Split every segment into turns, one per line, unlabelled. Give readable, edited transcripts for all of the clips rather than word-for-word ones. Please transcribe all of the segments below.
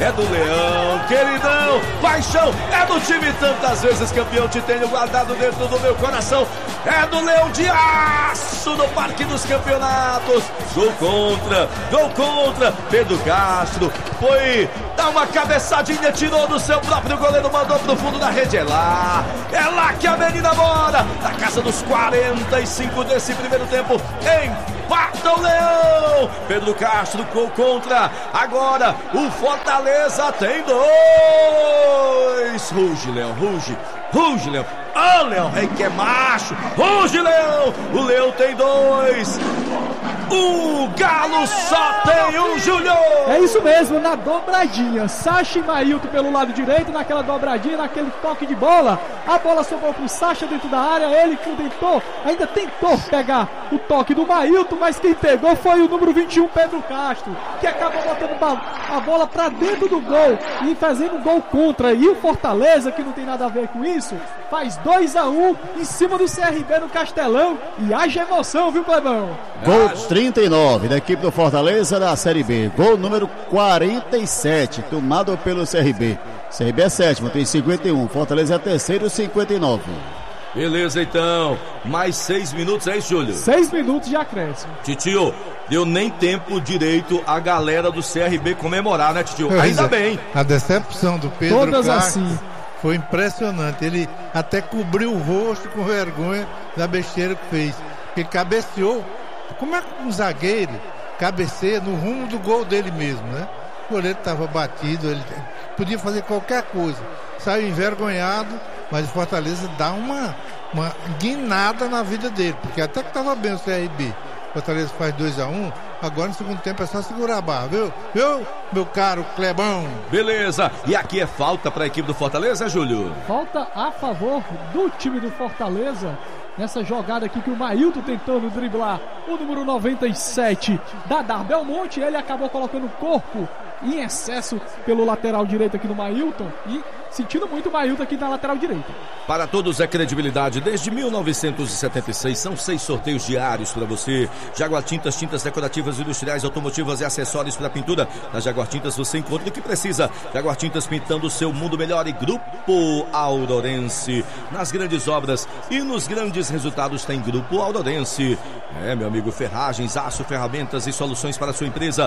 é do Leão, queridão, paixão, é do time tantas vezes campeão, te tenho guardado dentro do meu coração, é do Leão de Aço no Parque dos Campeonatos. Gol contra, Pedro Castro foi dar uma cabeçadinha, tirou do seu próprio goleiro, mandou pro fundo da rede. É lá que a menina mora, na casa dos 45 desse primeiro tempo, empata o Leão. Pedro Castro, gol contra, agora o Fortaleza tem 2. Ruge, Leão, ruge, Leão. Ô, Leão, rei que é macho. Ruge, Leão. O Leão tem 2. O Galo só tem um, Júlio.
É isso mesmo, na dobradinha. Sacha e Mailton pelo lado direito, naquela dobradinha, naquele toque de bola. A bola sobrou pro Sacha dentro da área. Ele ainda tentou pegar o toque do Mailton, mas quem pegou foi o número 21, Pedro Castro, que acabou botando a bola pra dentro do gol e fazendo um gol contra. E o Fortaleza, que não tem nada a ver com isso, faz 2-1 em cima do CRB no Castelão. E haja emoção, viu, Clebão?
Gol 39 da equipe do Fortaleza da Série B. Gol número 47, tomado pelo CRB. CRB é sétimo, tem 51. Fortaleza é terceiro, 59.
Beleza, então. Mais 6 minutos, é isso, Júlio?
6 minutos de acréscimo.
Titio, deu nem tempo direito a galera do CRB comemorar, né, Titio? Ainda bem.
A decepção do Pedro
Todas
Castro
assim
foi impressionante. Ele até cobriu o rosto com vergonha da besteira que fez. Ele cabeceou. Como é que um zagueiro cabeceia no rumo do gol dele mesmo, né? O goleiro estava batido, ele podia fazer qualquer coisa. Saiu envergonhado, mas o Fortaleza dá uma guinada na vida dele, porque até que estava bem o CRB. O Fortaleza faz 2-1, agora no segundo tempo é só segurar a barra, viu, meu caro Clebão?
Beleza, e aqui é falta para a equipe do Fortaleza, Júlio?
Falta a favor do time do Fortaleza. Nessa jogada aqui que o Mailton tentando driblar o número 97, Dadar Belmonte, ele acabou colocando o corpo em excesso pelo lateral direito aqui no Mailton e sentindo muito o Mailton aqui na lateral direita.
Para todos é credibilidade. Desde 1976 são 6 sorteios diários para você. Jaguar Tintas, tintas decorativas, industriais, automotivas e acessórios para pintura. Na Jaguar Tintas você encontra o que precisa. Jaguar Tintas, pintando o seu mundo melhor. E Grupo Aurorense. Nas grandes obras e nos grandes resultados tem Grupo Aurorense. É, meu amigo, ferragens, aço, ferramentas e soluções para a sua empresa.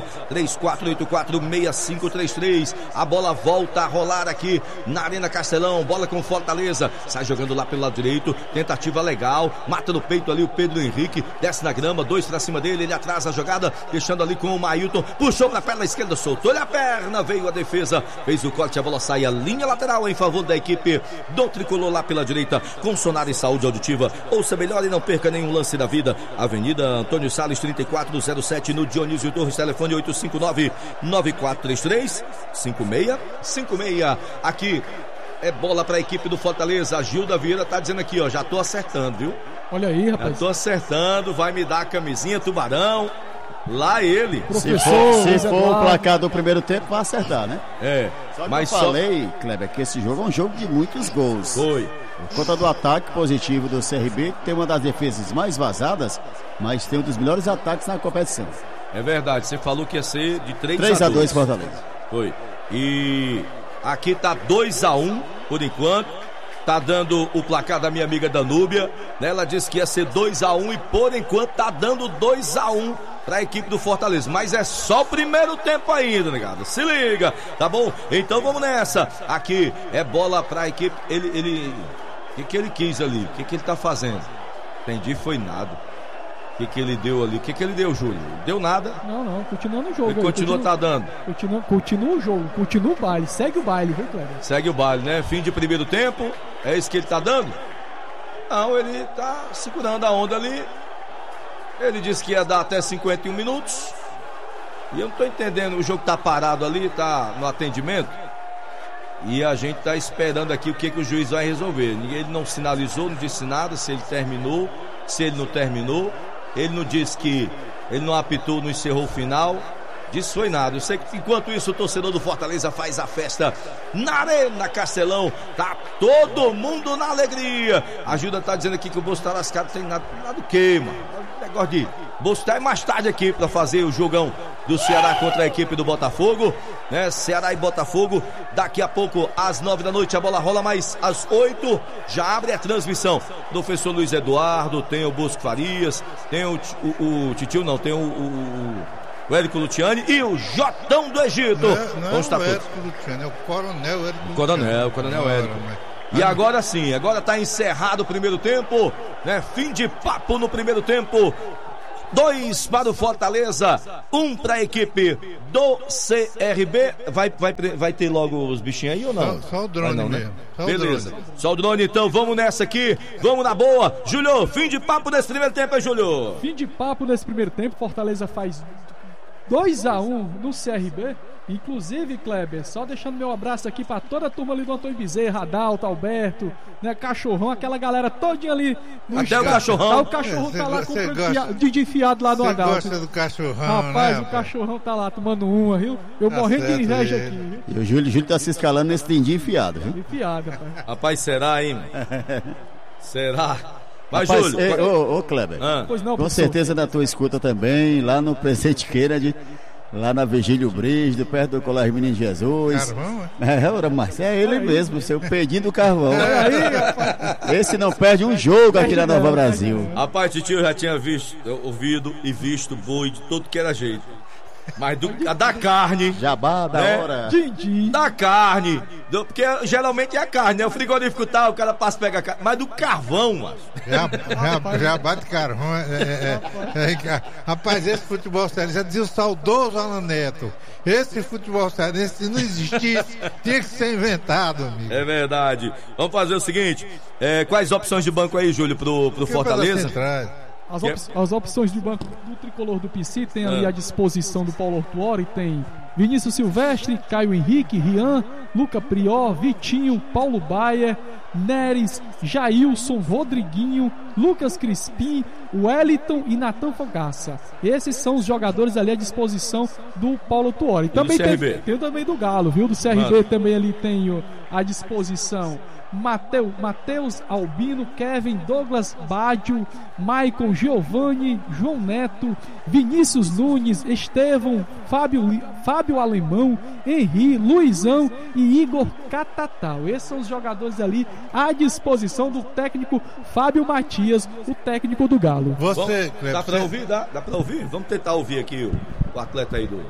3484-6533. A bola volta a rolar aqui na Arena Castelão. Bola com Fortaleza. Sai jogando lá pelo lado direito. Tentativa legal. Mata no peito ali o Pedro Henrique. Desce na grama. 2 pra cima dele. Ele atrasa a jogada. Deixando ali com o Mailton. Puxou pra perna esquerda. Soltou-lhe a perna. Veio a defesa. Fez o corte. A bola sai a linha lateral em favor da equipe do Tricolor lá pela direita. Com Sonar e Saúde Auditiva. Ouça melhor e não perca nenhum lance da vida. Avenida Antônio Salles 3407 no Dionísio Torres. Telefone 859-9433-5656. Aqui é bola para a equipe do Fortaleza. A Gilda Vieira tá dizendo aqui, ó, já tô acertando, viu?
Olha aí, rapaz.
Já tô acertando, vai me dar a camisinha Tubarão. Lá ele.
Se for o placar do primeiro tempo, vai acertar, né?
É.
Só mas eu falei, Kleber, que esse jogo é um jogo de muitos gols.
Foi.
Por conta do ataque positivo do CRB, que tem uma das defesas mais vazadas, mas tem um dos melhores ataques na competição.
É verdade, você falou que ia ser de
3-2 Fortaleza.
Foi. E aqui tá 2-1 por enquanto. Tá dando o placar da minha amiga Danúbia, né? Ela disse que ia ser 2-1 e por enquanto tá dando 2-1 para a equipe do Fortaleza, mas é só o primeiro tempo ainda, negado. Se liga, tá bom? Então vamos nessa. Aqui é bola para a equipe. O que ele quis ali? O que ele tá fazendo? Entendi, foi nada. O que ele deu ali? O que ele deu, Júlio? Deu nada?
Não, continua no jogo.
Ele continua tá dando.
Continua o jogo, continua o baile, segue o baile, viu, Cleber?
Segue o baile, né? Fim de primeiro tempo, é isso que ele tá dando? Não, ele tá segurando a onda ali. Ele disse que ia dar até 51 minutos. E eu não tô entendendo, o jogo tá parado ali, tá no atendimento. E a gente tá esperando aqui o que o juiz vai resolver. Ele não sinalizou, não disse nada, se ele terminou, se ele não terminou. Ele não disse que ele não apitou, não encerrou o final. Disso foi nada. Eu sei que enquanto isso o torcedor do Fortaleza faz a festa na Arena Castelão. Tá todo mundo na alegria. A Gilda tá dizendo aqui que o bolso tá lascado. Não tem nada do que, mano. Negócio de bolso tá mais tarde aqui pra fazer o jogão do Ceará contra a equipe do Botafogo, né? Ceará e Botafogo. Daqui a pouco, às 9 da noite, a bola rola, mas às 8 já abre a transmissão. Professor Luiz Eduardo, tem o Bosco Farias, tem o Titio, não, tem o Érico Luciani e o Jotão do Egito.
Não é o Érico Luciani, é o Coronel Érico
Luciani. Coronel Érico. E agora sim, agora tá encerrado o primeiro tempo, né? Fim de papo no primeiro tempo. 2 para o Fortaleza, 1 para a equipe do CRB. Vai ter logo os bichinhos aí ou não?
Só o drone não, mesmo.
Né? Beleza. Só o drone, então vamos nessa aqui. Vamos na boa. Júlio, fim de papo desse primeiro tempo, hein, Júlio?
Fim de papo desse primeiro tempo. Fortaleza faz 2-1 no CRB. Inclusive, Kleber, só deixando meu abraço aqui pra toda a turma ali do Antônio Bezerra, Adalto, Alberto, né, Cachorrão, aquela galera todinha ali no
até o Cachorrão.
O Cachorrão tá lá com o de enfiado lá no Adalto.
Você gosta do Cachorrão,
rapaz,
né,
o Cachorrão tá lá tomando uma, viu? Eu morrendo de inveja aqui, viu?
E o Júlio tá se escalando nesse tendinho enfiado, viu?
Enfiado, rapaz.
Rapaz, será, hein? Será? Vai,
rapaz,
Júlio.
Ô, Kleber.
Pois não,
com
professor.
certeza na tua escuta também, lá no Presidente Kennedy, lá na Vigílio Brígido, perto do Colégio Menino Jesus.
Carvão,
é ele mesmo, seu Pedinho do Carvão. Esse não perde um jogo aqui na Nova Brasil.
Rapaz, tio já tinha ouvido e visto boi de todo que era jeito. Mas a da carne.
Jabá da hora.
Da carne. Porque geralmente é a carne, né? O frigorífico tá, o cara passa e pega a carne. Mas do carvão, mano.
Jabá de carvão. Rapaz, esse futebol sério, já dizia o saudoso Alan Neto. Esse futebol sério, se não existisse, tinha que ser inventado, amigo.
É verdade. Vamos fazer o seguinte: quais opções de banco aí, Júlio, pro Fortaleza?
As opções de banco do tricolor do PC tem ali à disposição do Paulo Ortuori, tem Vinícius Silvestre, Caio Henrique, Rian, Luca Prior, Vitinho, Paulo Baier, Neres, Jailson, Rodriguinho, Lucas Crispim, Wellington e Natan Fogaça. Esses são os jogadores ali à disposição do Paulo Ortuori. Também tem também do Galo, viu? Do CRB também ali tem à disposição Matheus Albino, Kevin, Douglas Bádio, Maicon, Giovanni, João Neto, Vinícius Nunes, Estevão, Fábio Alemão, Henri, Luizão e Igor Catatal. Esses são os jogadores ali à disposição do técnico Fábio Matias, o técnico do Galo.
Dá pra ouvir? Dá pra ouvir? Vamos tentar ouvir aqui o atleta aí do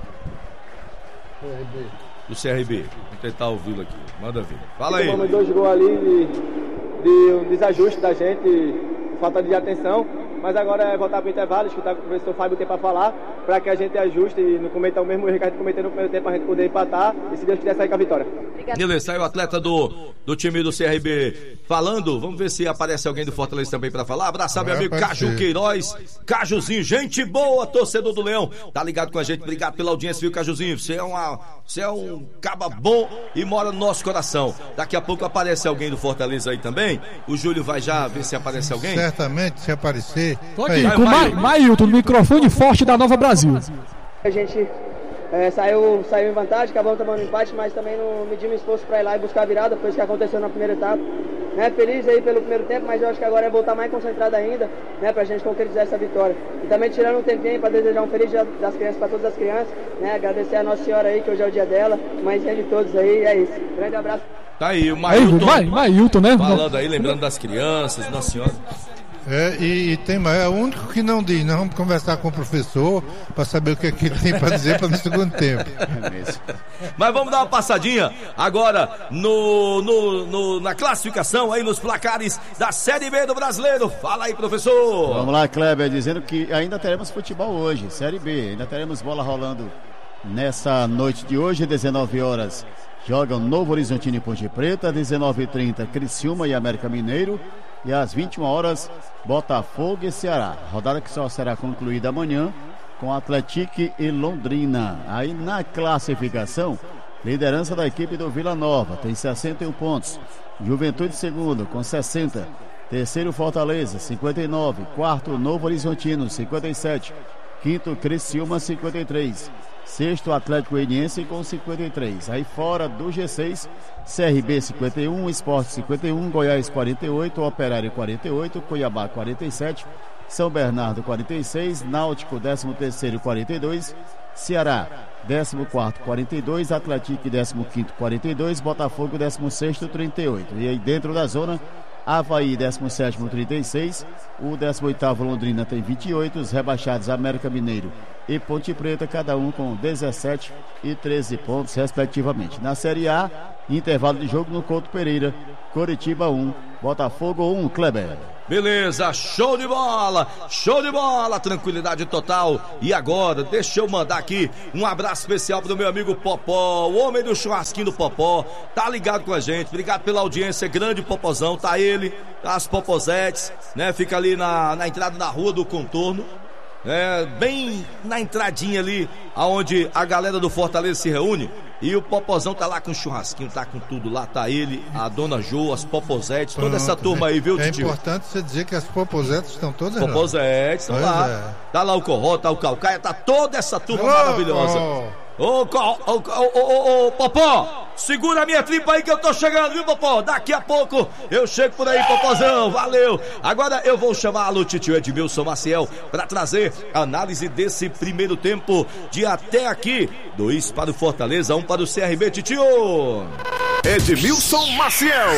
CRB. Vamos tentar ouvi-lo aqui. Manda ver. Fala aí.
Tomamos 2 gols ali de um desajuste da gente, falta de atenção. Mas agora é voltar para o intervalo, escutar o que o professor Fábio tem para falar, para que a gente ajuste e não cometa o mesmo erro que a gente cometeu no primeiro tempo, a gente poder empatar e, se Deus quiser, sair com a vitória.
Beleza, saiu o atleta do time do CRB falando. Vamos ver se aparece alguém do Fortaleza também para falar. Abraçar meu amigo Caju Queiroz. Cajuzinho, gente boa, torcedor do Leão. Tá ligado com a gente, obrigado pela audiência, viu, Cajuzinho? Você é um caba bom e mora no nosso coração. Daqui a pouco aparece alguém do Fortaleza aí também. O Júlio vai já ver se aparece alguém.
Certamente, se aparecer.
Tô aqui com o Mailton, no microfone forte da Nova Brasil.
A gente saiu em vantagem, acabamos tomando empate, mas também não medimos esforço para ir lá e buscar a virada, foi isso que aconteceu na primeira etapa. Né, feliz aí pelo primeiro tempo, mas eu acho que agora é voltar mais concentrado ainda, né, pra gente concretizar essa vitória. E também tirando um tempinho para desejar um feliz dia das crianças para todas as crianças, né, agradecer a Nossa Senhora aí, que hoje é o dia dela, mãezinha de todos aí, é isso. Grande abraço.
Tá aí, o Mailton,
né?
Falando aí, lembrando das crianças, Nossa Senhora.
E tem mais, é o único que não diz. Nós vamos conversar com o professor para saber o que ele tem para dizer para no segundo tempo.
Mas vamos dar uma passadinha agora na classificação aí, nos placares da Série B do Brasileiro. Fala aí, professor.
Vamos lá, Kleber, dizendo que ainda teremos futebol hoje, Série B, ainda teremos bola rolando nessa noite de hoje, 19 horas. Jogam Novo Horizontino e Ponte Preta, 19h30 Criciúma e América Mineiro. E às 21 horas, Botafogo e Ceará. Rodada que só será concluída amanhã com Atlético e Londrina. Aí na classificação, liderança da equipe do Vila Nova, tem 61 pontos. Juventude segundo, com 60. Terceiro, Fortaleza, 59. Quarto, Novo Horizontino, 57. Quinto, Criciúma, 53. Sexto, Atlético Goianiense com 53. Aí fora do G6, CRB 51, Sport 51, Goiás 48, Operário 48, Cuiabá 47, São Bernardo 46, Náutico 13º 42, Ceará 14º 42, Atlético 15º 42, Botafogo 16º 38. E aí dentro da zona, Avaí 17º 36, o 18º Londrina tem 28, os rebaixados América Mineiro e Ponte Preta, cada um com 17 e 13 pontos respectivamente. Na Série A, intervalo de jogo no Couto Pereira, Coritiba 1, Botafogo 1, Kleber.
Beleza, show de bola, tranquilidade total. E agora, deixa eu mandar aqui um abraço especial pro meu amigo Popó, o homem do churrasquinho do Popó, tá ligado com a gente, obrigado pela audiência, grande Popozão, tá ele, as Popozetes, né, fica ali na entrada da Rua do Contorno, bem na entradinha ali, aonde a galera do Fortaleza se reúne. E o Popozão tá lá com o churrasquinho, tá com tudo lá, tá ele, a Dona Jo, as Popozetes, toda essa turma aí, viu, Titio?
É importante você dizer que as Popozetes estão todas lá.
Popozetes estão lá. É. Tá lá o Corró, tá o Calcaia, tá toda essa turma maravilhosa. Ô, Popó, segura a minha tripa aí que eu tô chegando, viu, Popó? Daqui a pouco eu chego por aí, Popozão, valeu. Agora eu vou chamar o Titio Edmilson Maciel pra trazer análise desse primeiro tempo de até aqui. 2 para o Fortaleza, 1 para o CRB, Titio.
Edmilson Maciel.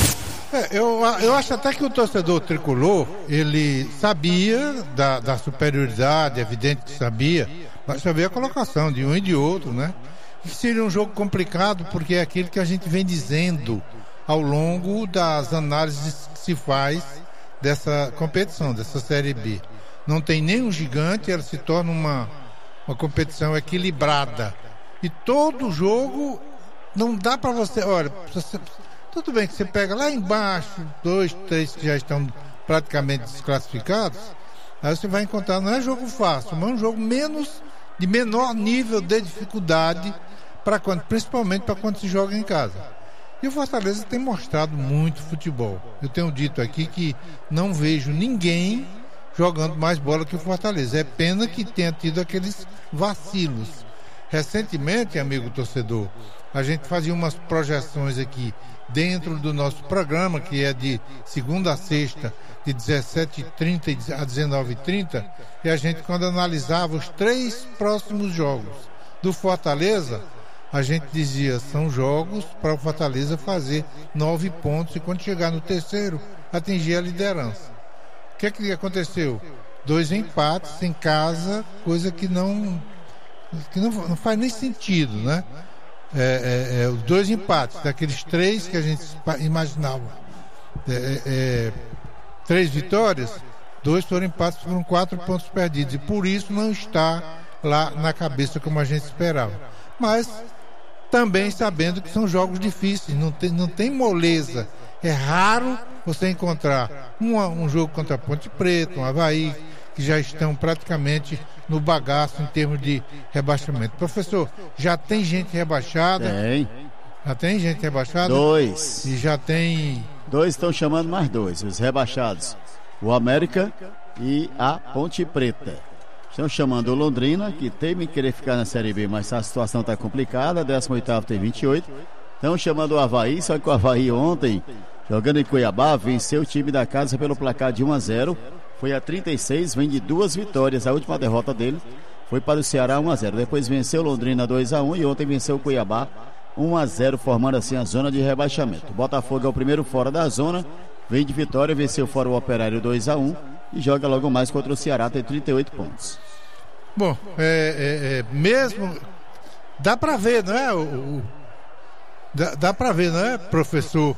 Eu acho até que o torcedor tricolor, ele sabia da superioridade, é evidente que sabia, mas sabia a colocação de um e de outro, né? Que seria um jogo complicado, porque é aquilo que a gente vem dizendo ao longo das análises que se faz dessa competição, dessa Série B. Não tem nenhum gigante, ela se torna uma competição equilibrada. E todo jogo não dá para você, olha, tudo bem que você pega lá embaixo 2, 3 que já estão praticamente desclassificados, aí você vai encontrar, não é jogo fácil, mas é um jogo de menor nível de dificuldade, principalmente para quando se joga em casa. E o Fortaleza tem mostrado muito futebol. Eu tenho dito aqui que não vejo ninguém jogando mais bola que o Fortaleza. É pena que tenha tido aqueles vacilos. Recentemente, amigo torcedor, a gente fazia umas projeções aqui dentro do nosso programa, que é de segunda a sexta, de 17h30 a 19h30, e a gente, quando analisava os 3 próximos jogos do Fortaleza, a gente dizia, são jogos para o Fortaleza fazer 9 pontos e quando chegar no terceiro, atingir a liderança. O que aconteceu? 2 empates em casa, coisa que não faz nem sentido, né? Os 2 empates, daqueles 3 que a gente imaginava, 3 vitórias, 2 foram empates, foram 4 pontos perdidos, e por isso não está lá na cabeça como a gente esperava. Mas também sabendo que são jogos difíceis, não tem moleza. É raro você encontrar um jogo contra a Ponte Preta, um Avaí, que já estão praticamente no bagaço em termos de rebaixamento. Professor, já tem gente rebaixada?
Tem.
Já tem gente rebaixada?
2.
E já tem...
2 estão chamando mais 2, os rebaixados. O América e a Ponte Preta. Estão chamando o Londrina, que teme querer ficar na Série B, mas a situação está complicada. 18º tem 28. Estão chamando o Avaí, só que o Avaí ontem, jogando em Cuiabá, venceu o time da casa pelo placar de 1-0. Foi a 36, vem de 2 vitórias. A última derrota dele foi para o Ceará 1-0. Depois venceu Londrina 2-1 e ontem venceu o Cuiabá 1-0, formando assim a zona de rebaixamento. O Botafogo é o primeiro fora da zona, vem de vitória, venceu fora o Operário 2-1 e joga logo mais contra o Ceará, tem 38 pontos.
Bom, mesmo dá para ver, não é? Dá para ver, não é, professor?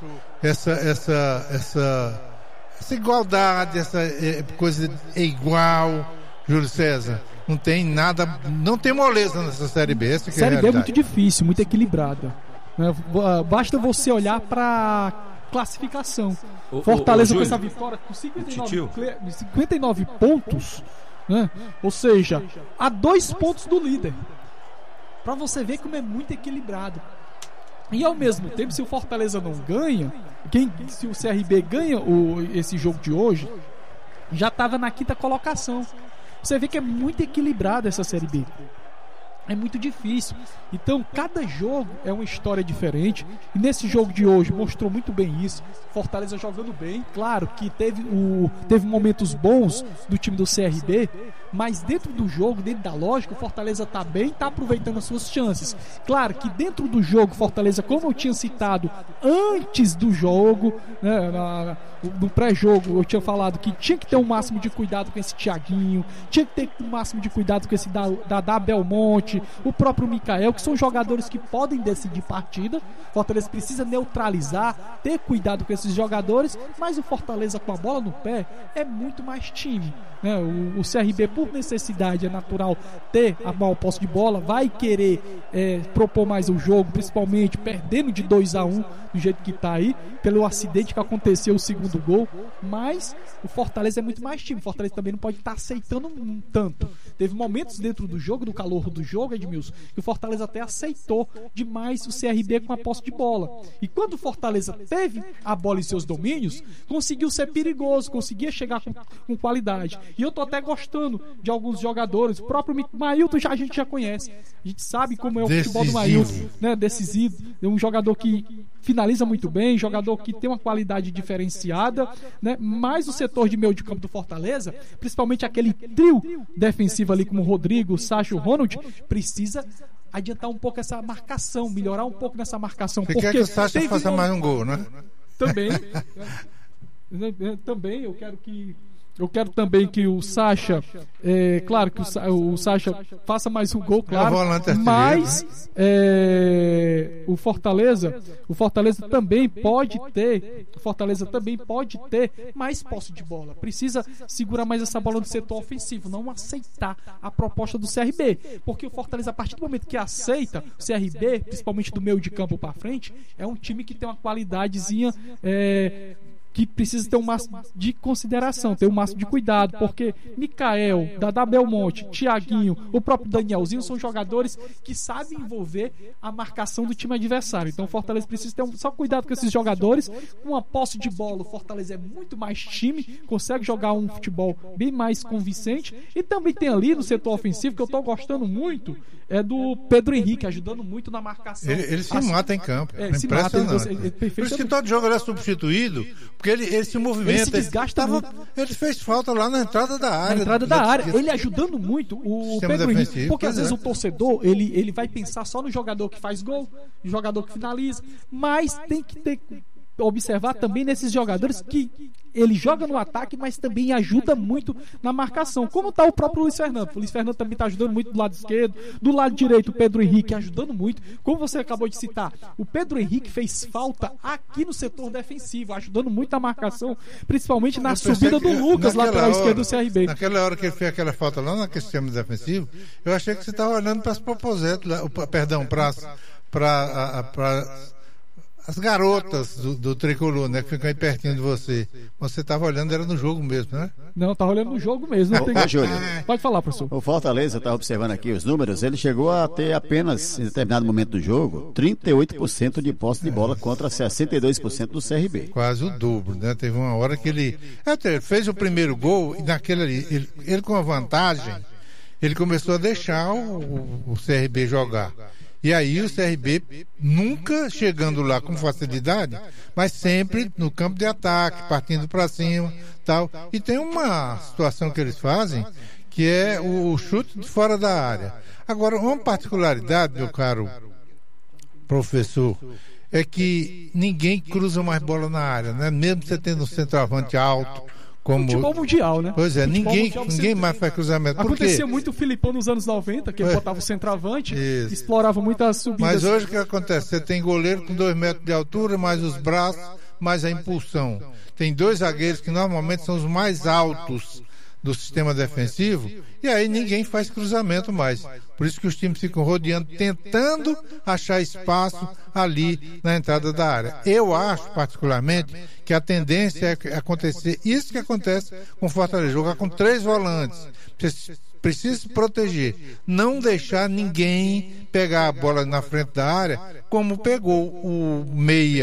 Essa igualdade, essa coisa é igual, Júlio César. Não tem nada, não tem moleza nessa Série B. Essa que
Série
é a
B é
realidade.
muito difícil, muito equilibrada. Basta você olhar para classificação. Fortaleza com essa vitória com 59 pontos, né? Ou seja, a 2 pontos do líder. Para você ver como é muito equilibrado. E ao mesmo tempo, se o Fortaleza não ganha, se o CRB ganha esse jogo de hoje, já estava na 5ª colocação. Você vê que é muito equilibrada essa Série B. é muito difícil. Então cada jogo é uma história diferente, e nesse jogo de hoje mostrou muito bem isso. Fortaleza jogando bem, claro que teve momentos bons do time do CRB, mas dentro do jogo, dentro da lógica, o Fortaleza tá bem, tá aproveitando as suas chances. Claro que dentro do jogo, Fortaleza, como eu tinha citado antes do jogo, né, no pré-jogo eu tinha falado que tinha que ter um máximo de cuidado com esse Thiaguinho, tinha que ter um máximo de cuidado com esse Dadá Belmonte, o próprio Mikael, que são jogadores que podem decidir partida. Fortaleza precisa neutralizar, ter cuidado com esses jogadores, mas o Fortaleza com a bola no pé é muito mais time, né? O CRB, por necessidade, é natural ter a maior posse de bola, vai querer propor mais o jogo, principalmente perdendo de 2-1 do jeito que está aí, pelo acidente que aconteceu, o segundo gol. Mas o Fortaleza é muito mais time. O Fortaleza também não pode estar aceitando tanto. Teve momentos dentro do jogo, do calor do jogo, Edmilson, que o Fortaleza até aceitou demais o CRB com a posse de bola. E quando o Fortaleza teve a bola em seus domínios, conseguiu ser perigoso, conseguia chegar com qualidade. E eu tô até gostando de alguns jogadores. O próprio Mailton a gente já conhece. A gente sabe como é o futebol do Mailton, né? Decisivo. É um jogador que finaliza muito bem, jogador que tem uma qualidade diferenciada, né? Mas o setor de meio de campo do Fortaleza, principalmente aquele trio defensivo ali como o Rodrigo, o Sacha e o Ronald, precisa adiantar um pouco essa marcação, melhorar um pouco nessa marcação.
Você quer que o Sacha faça mais um gol, né?
Também eu quero também que o Sacha, claro que o Sacha faça mais um gol, claro, mas o Fortaleza também pode ter mais posse de bola, precisa segurar mais essa bola no setor ofensivo, não aceitar a proposta do CRB, porque o Fortaleza, a partir do momento que aceita o CRB, principalmente do meio de campo para frente, é um time que tem uma qualidadezinha, que precisa ter um máximo de consideração, ter um máximo de cuidado, porque Mikael, Dadá Belmonte, Thiaguinho, o próprio Danielzinho são jogadores que sabem envolver a marcação do time adversário. Então o Fortaleza precisa ter só cuidado com esses jogadores. Com a posse de bola, o Fortaleza é muito mais time, consegue jogar um futebol bem mais convincente, e também tem ali no setor ofensivo, que eu estou gostando muito, é do Pedro Henrique, ajudando muito na marcação.
Ele se mata em campo, é impressionante. Por isso que todo jogo é substituído, porque ele se movimenta, ele se desgasta muito. Ele fez falta lá na entrada da área.
Ele ajudando muito o Pedro Henrique, porque às vezes o torcedor ele vai pensar só no jogador que faz gol, no jogador que finaliza, mas tem que observar também nesses jogadores que ele joga no ataque, mas também ajuda muito na marcação, como está o próprio Luiz Fernando. O Luiz Fernando também está ajudando muito do lado esquerdo, do lado direito o Pedro Henrique ajudando muito, como você acabou de citar. O Pedro Henrique fez falta aqui no setor defensivo, ajudando muito na marcação, principalmente na subida do Lucas, lateral esquerdo do CRB.
Naquela hora que ele fez aquela falta lá no sistema defensivo, eu achei que você estava olhando para as propositudes, para as garotas do Tricolor, né, que ficam aí pertinho de você. Você estava olhando, era no jogo mesmo, né?
Não, estava olhando no jogo mesmo.
Júlio,
pode falar, professor.
O Fortaleza, estava observando aqui os números, ele chegou a ter apenas, em determinado momento do jogo, 38% de posse de bola contra 62% do CRB.
Quase o dobro, né? Teve uma hora que ele fez o primeiro gol, e naquele ali, ele com a vantagem, ele começou a deixar o CRB jogar. E aí o CRB nunca chegando lá com facilidade, mas sempre no campo de ataque, partindo para cima, tal. E tem uma situação que eles fazem, que é o chute de fora da área. Agora, uma particularidade, meu caro professor, é que ninguém cruza mais bola na área, né? Mesmo você tendo um centroavante alto, como
futebol mundial, né?
Pois é, ninguém mais faz cruzamento.
Acontecia muito o Filipão nos anos 90, que ele botava o centroavante, explorava muitas subidas.
Mas hoje o que acontece? Você tem goleiro com 2 metros de altura, mais os braços, mais a impulsão. Tem 2 zagueiros que normalmente são os mais altos do sistema defensivo, e aí ninguém faz cruzamento mais. Por isso que os times ficam rodeando, tentando achar espaço ali na entrada da área. Eu acho, particularmente, que a tendência é acontecer isso que acontece com o Fortaleza, jogar com 3 volantes. Precisa se proteger, não deixar ninguém pegar a bola na frente da área, como pegou o meia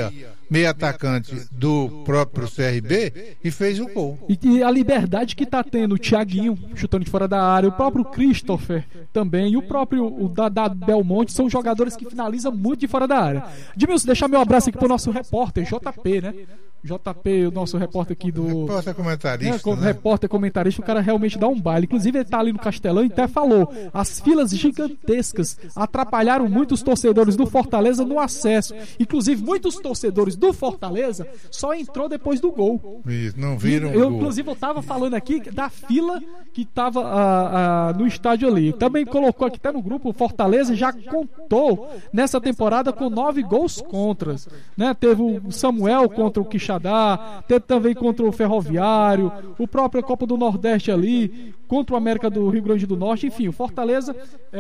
meio atacante do próprio CRB, e fez o gol.
E a liberdade que tá tendo o Thiaguinho, chutando de fora da área, o próprio Christopher também, e o próprio da Belmonte, são jogadores que finalizam muito de fora da área. Edmilson, deixar meu abraço aqui pro nosso repórter, JP, né? JP, o nosso repórter aqui do...
Repórter comentarista, né?
Repórter comentarista, o cara realmente dá um baile. Inclusive ele tá ali no Castelão e até falou, as filas gigantescas atrapalharam muito os torcedores do Fortaleza no acesso. Inclusive muitos torcedores do Fortaleza só entrou depois do gol.
Isso, não viram o
gol.
Inclusive
eu tava falando aqui da fila que tava no estádio ali. Também colocou aqui até no grupo, o Fortaleza já contou nessa temporada com 9 gols contras, né? Teve o Samuel contra o Quixadá, teve também contra o Ferroviário, o próprio Copa do Nordeste ali, contra o América do Rio Grande do Norte. Enfim, o Fortaleza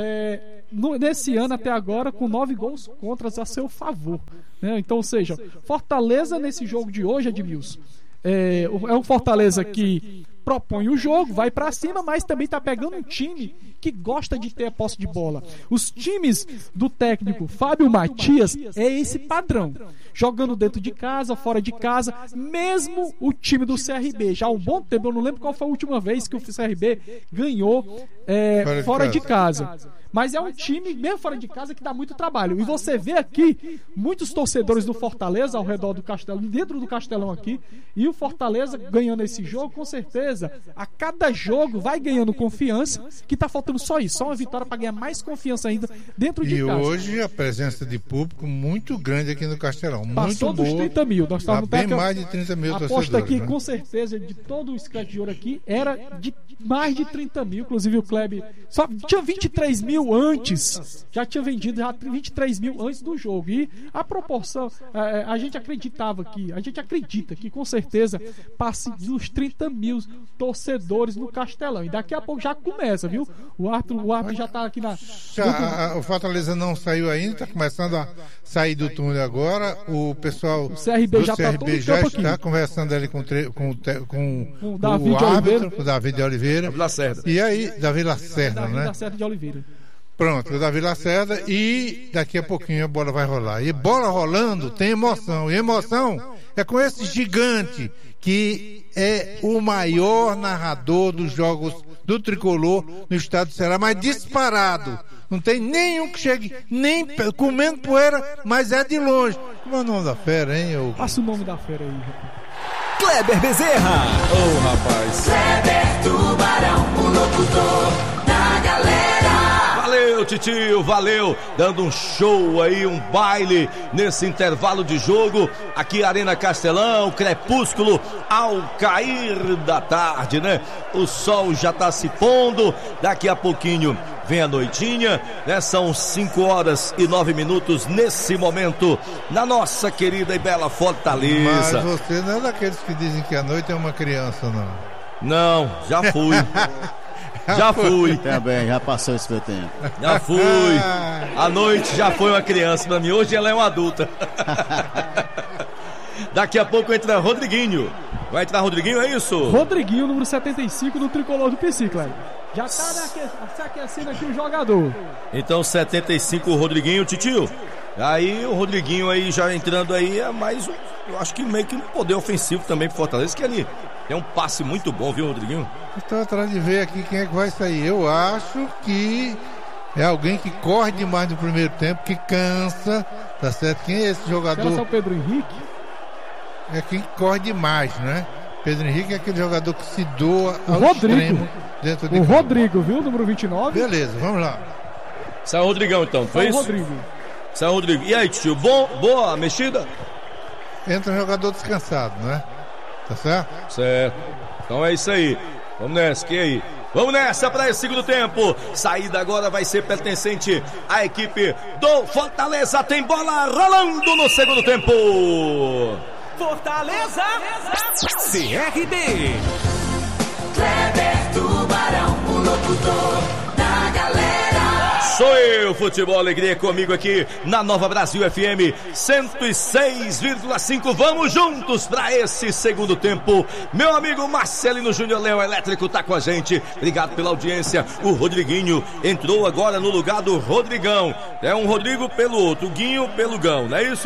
nesse ano até agora com 9 gols contras a seu favor, né? Então, ou seja, Fortaleza nesse jogo de hoje, Edmilson, é um Fortaleza que propõe o jogo, vai pra cima, mas também tá pegando um time que gosta de ter a posse de bola. Os times do técnico Fábio Matias é esse padrão, jogando dentro de casa, fora de casa. Mesmo o time do CRB, já há um bom tempo, eu não lembro qual foi a última vez que o CRB ganhou fora de casa. Mas é um time, mesmo fora de casa, que dá muito trabalho. E você vê aqui muitos torcedores do Fortaleza ao redor do Castelão, dentro do Castelão aqui, e o Fortaleza ganhando esse jogo, com certeza, a cada jogo vai ganhando confiança, que tá faltando só isso, só uma vitória para ganhar mais confiança ainda dentro de casa.
E hoje a presença de público muito grande aqui no Castelão.
Passou
muito
dos 30 mil. Nós estávamos
bem mais de 30 mil torcedores.
Aposto aqui,
né?
Com certeza, de todo o Scratch de Ouro aqui, era de mais de 30 mil. Inclusive o Kleber só tinha 23 mil antes, já tinha vendido já 23 mil antes do jogo. E a proporção, a gente acredita que com certeza passe dos 30 mil torcedores no Castelão. E daqui a pouco já começa, viu? O árbitro já está aqui
o Fortaleza não saiu ainda, está começando a sair do túnel agora. O pessoal do CRB já está conversando ali com o árbitro, com o Davi Oliveira. E aí, Davi Lacerda, né?
Lacerda de Oliveira.
Pronto, o Davi Lacerda, e daqui a pouquinho a bola vai rolar. E bola rolando tem emoção. E emoção é com esse gigante que é o maior narrador dos jogos do Tricolor no estado do Ceará, mas disparado. Não tem nenhum que chegue nem comendo poeira, mas é de longe. Como é o nome da fera, hein?
Passa o nome da fera aí.
Kleber Bezerra.
Ô, rapaz.
Kleber Tubarão, o locutor da galera.
Valeu, titio, valeu, dando um show aí, um baile nesse intervalo de jogo, aqui Arena Castelão, crepúsculo ao cair da tarde, né? O sol já tá se pondo, daqui a pouquinho vem a noitinha, né? São 5h09 nesse momento, na nossa querida e bela Fortaleza.
Mas você não é daqueles que dizem que a noite é uma criança, não?
Não, já fui. Já fui.
Também, já passou esse meu tempo.
Já fui. A noite já foi uma criança pra mim. Hoje ela é uma adulta. Daqui a pouco entra Rodriguinho. Vai entrar Rodriguinho, é isso?
Rodriguinho, número 75 do Tricolor do PC, Cleber. Já tá se aquecendo aqui o jogador.
Então 75 o Rodriguinho, titio. Aí o Rodriguinho aí já entrando aí é mais um, eu acho que meio que um poder ofensivo também pro Fortaleza, que ele tem um passe muito bom, viu, Rodriguinho?
Estou atrás de ver aqui quem é que vai sair. Eu acho que é alguém que corre demais no primeiro tempo, que cansa, tá certo? Quem é esse jogador?
Será que é o Pedro Henrique?
É quem corre demais, né? Pedro Henrique é aquele jogador que se doa ao extremo dentro de campo.
Rodrigo, viu? Número 29.
Beleza, vamos lá.
Sai o Rodrigão então, foi isso?
Rodrigo.
Sai o Rodrigo. E aí, tio, boa mexida?
Entra um jogador descansado, né? Tá certo?
Certo. Então é isso aí. Vamos nessa, que aí? Vamos nessa para esse segundo tempo. Saída agora vai ser pertencente à equipe do Fortaleza. Tem bola rolando no segundo tempo.
Fortaleza, CRB. Kleber Tubarão, o locutor da galera.
sou eu, Futebol Alegria, comigo aqui na Nova Brasil FM 106,5. Vamos juntos para esse segundo tempo. Meu amigo Marcelino Júnior Leão Elétrico tá com a gente. Obrigado pela audiência. O Rodriguinho entrou agora no lugar do Rodrigão. É um Rodrigo pelo outro, Guinho pelo Gão, não é isso,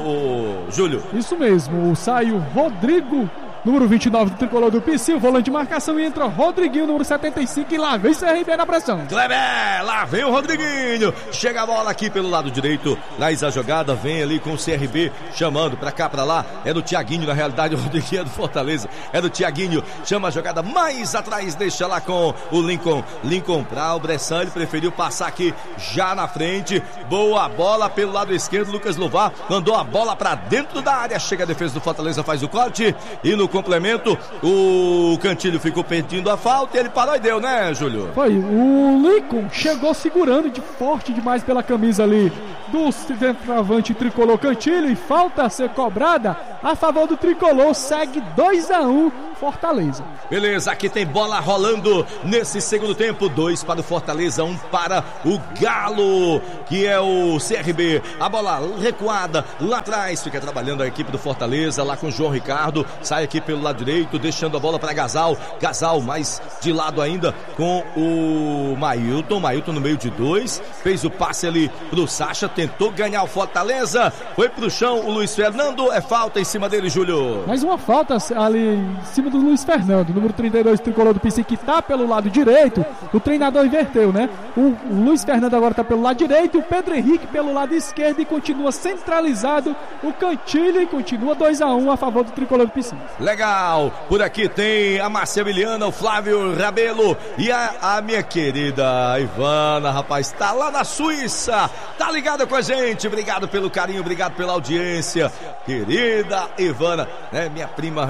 o Júlio?
Isso mesmo, sai o Rodrigo, número 29 do tricolor do PC, o volante de marcação, e entra Rodriguinho, número 75, e lá vem CRB na pressão.
Kleber, lá vem o Rodriguinho, chega a bola aqui pelo lado direito, traz a jogada, vem ali com o CRB, chamando pra cá, pra lá, é do Thiaguinho, na realidade o Rodriguinho é do Fortaleza, é do Thiaguinho, chama a jogada mais atrás, deixa lá com o Lincoln pra o Bressan, ele preferiu passar aqui já na frente, boa bola pelo lado esquerdo, Lucas Louvar, mandou a bola pra dentro da área, chega a defesa do Fortaleza, faz o corte, e no complemento, o Cantilho ficou pedindo a falta e ele parou e deu, né, Júlio?
Foi, o Lincoln chegou segurando de forte demais pela camisa ali do centroavante tricolor Cantilho, e falta a ser cobrada a favor do tricolor, segue 2-1 Fortaleza.
Beleza, aqui tem bola rolando nesse segundo tempo, 2 para o Fortaleza, 1 para o Galo, que é o CRB, a bola recuada lá atrás, fica trabalhando a equipe do Fortaleza, lá com o João Ricardo, sai aqui pelo lado direito, deixando a bola para Gasal mais de lado ainda com o Mailton no meio de 2, fez o passe ali pro Sacha, tentou ganhar o Fortaleza, foi pro chão o Luiz Fernando, é falta em cima dele, Júlio.
Mais uma falta ali em cima do Luiz Fernando, número 32 tricolor do PC, que tá pelo lado direito, o treinador inverteu, né? O Luiz Fernando agora tá pelo lado direito, o Pedro Henrique pelo lado esquerdo, e continua centralizado o Cantilho, e continua 2-1 a favor do tricolor do PC.
Legal, por aqui tem a Marceliana, o Flávio Rabelo e a minha querida Ivana, rapaz, tá lá na Suíça, tá ligada com a gente, obrigado pelo carinho, obrigado pela audiência, querida Ivana, né, minha prima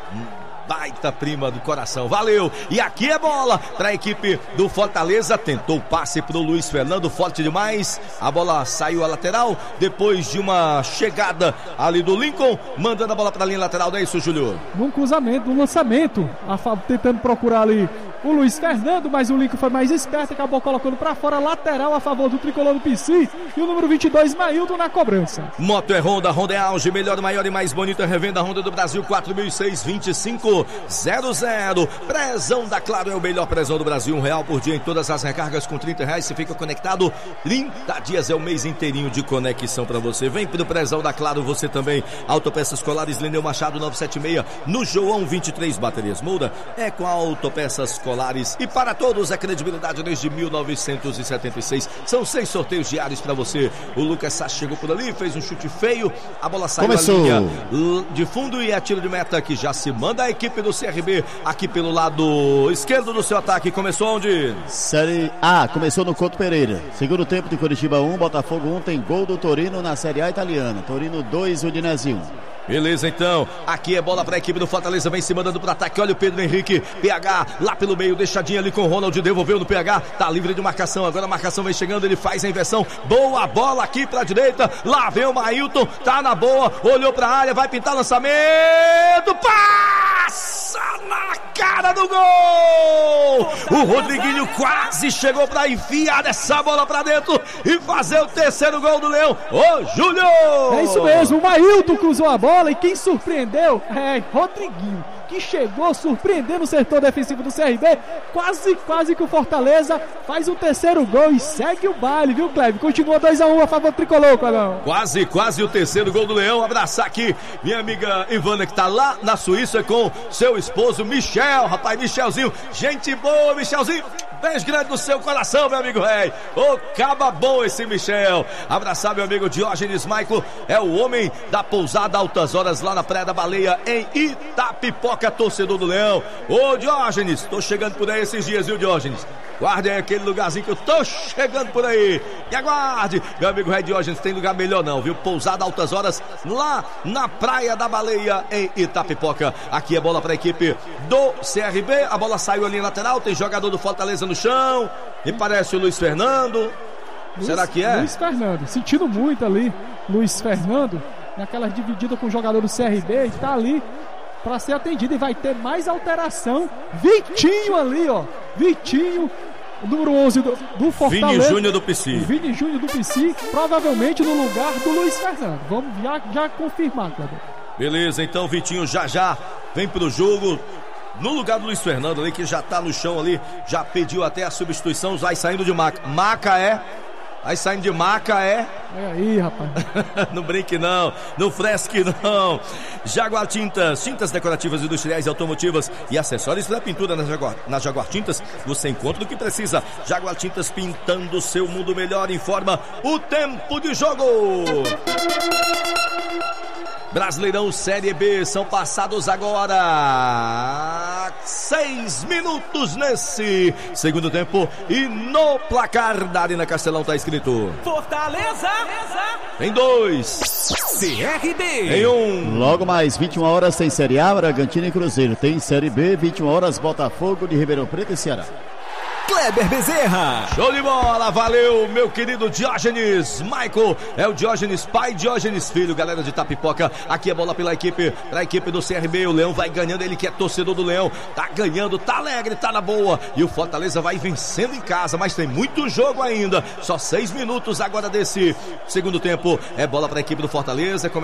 baita prima do coração, valeu, e aqui é bola para a equipe do Fortaleza, tentou o passe pro Luiz Fernando, forte demais, a bola saiu à lateral, depois de uma chegada ali do Lincoln, mandando a bola para a linha lateral, não é isso, Júlio?
Num cruzamento, um lançamento, tentando procurar ali o Luiz Fernando, mas o Lincoln foi mais esperto, acabou colocando para fora, lateral a favor do tricolor do PC, e o número 22, Mailton, na cobrança.
Moto é Honda é auge, melhor, maior e mais bonita revenda Honda do Brasil, 4.625 00. Prezão da Claro é o melhor prezão do Brasil, R$1 por dia em todas as recargas, com R$30 você fica conectado, 30 dias é o mês inteirinho de conexão pra você. Vem pro prezão da Claro você também. Autopeças Colares, Lineu Machado 976, no João 23, baterias Moura é com a Autopeças Colares, e para todos a credibilidade desde 1976, são 6 sorteios diários pra você. O Lucas Sá chegou por ali, fez um chute feio, a bola saiu da linha de fundo e é tiro de meta que já se manda a equipe do CRB aqui pelo lado esquerdo do seu ataque. Começou onde?
Série A, começou no Couto Pereira. Segundo tempo de Curitiba 1, Botafogo 1, tem gol do Torino na Série A italiana. Torino 2, Udinese 1.
Beleza, então, aqui é bola para a equipe do Fortaleza, vem se mandando para ataque, olha o Pedro Henrique, PH lá pelo meio, deixadinha ali com o Ronald, devolveu no PH, tá livre de marcação, agora a marcação vem chegando, ele faz a inversão, boa bola aqui para a direita, lá vem o Mailton, tá na boa, olhou para a área, vai pintar lançamento, passa na cara do gol! O Rodriguinho quase chegou para enfiar essa bola para dentro e fazer o terceiro gol do Leão. Ô, Júlio!
É isso mesmo, o Mailton cruzou a bola, e quem surpreendeu é Rodriguinho, que chegou surpreendendo o setor defensivo do CRB, quase que o Fortaleza faz o terceiro gol e segue o baile, viu, Cleber? Continua 2-1 a favor do tricolor, Clebão.
Quase o terceiro gol do Leão. Abraçar aqui minha amiga Ivana, que tá lá na Suíça com seu esposo Michel, rapaz, Michelzinho, gente boa, Michelzinho, beijo grande no seu coração, meu amigo rei. Ô, caba bom esse Michel. Abraçar meu amigo Diógenes Maico, é o homem da pousada Altas Horas lá na Praia da Baleia, em Itapipoca, torcedor do Leão. Ô, Diógenes, tô chegando por aí esses dias, viu, Diógenes? Guarde aí aquele lugarzinho que eu tô chegando por aí. E aguarde, meu amigo Rei Diógenes, tem lugar melhor não, viu? Pousada Altas Horas, lá na Praia da Baleia, em Itapipoca. Aqui é bola para a equipe do CRB, a bola saiu ali lateral, tem jogador do Fortaleza no chão, e parece o Luiz Fernando. Será que é?
Luiz Fernando, sentindo muito ali, Luiz Fernando, naquela dividida com o jogador do CRB, e tá ali para ser atendido, e vai ter mais alteração. Vitinho ali, ó, Vitinho número 11 do Fortaleza.
Vini Júnior do PC.
Vini Júnior do PC, provavelmente no lugar do Luiz Fernando. Vamos já confirmar, Kleber.
Beleza, então Vitinho já vem pro jogo. No lugar do Luiz Fernando ali, que já tá no chão ali, já pediu até a substituição, vai saindo de Maca. Aí saindo de Maca
Olha aí, rapaz.
Não brinque não, não fresque não. Jaguar Tintas, tintas decorativas, industriais e automotivas e acessórios da pintura na Jaguar Tintas. Você encontra o que precisa. Jaguar Tintas, pintando o seu mundo melhor. Informa o tempo de jogo. Brasileirão Série B, são passados agora 6 minutos nesse segundo tempo e no placar da Arena Castelão tá escrito
Fortaleza
em 2,
CRB
em 1.
Logo mais 21 horas tem Série A, Bragantino e Cruzeiro. Tem Série B, 21 horas Botafogo de Ribeirão Preto e Ceará.
Kleber Bezerra.
Show de bola, valeu meu querido Diógenes Michael, é o Diógenes pai, Diógenes filho, galera de Tapipoca, aqui a bola pela equipe do CRB, o Leão vai ganhando, ele que é torcedor do Leão, tá ganhando, tá alegre, tá na boa, e o Fortaleza vai vencendo em casa, mas tem muito jogo ainda, só 6 minutos agora desse segundo tempo, é bola para a equipe do Fortaleza,